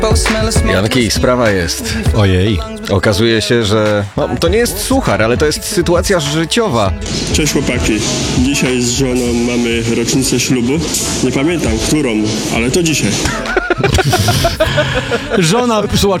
Janki, sprawa jest. Ojej. Okazuje się, że to nie jest suchar, ale to jest sytuacja życiowa. Cześć chłopaki, dzisiaj z żoną mamy rocznicę ślubu. Nie pamiętam którą, ale to dzisiaj. Żona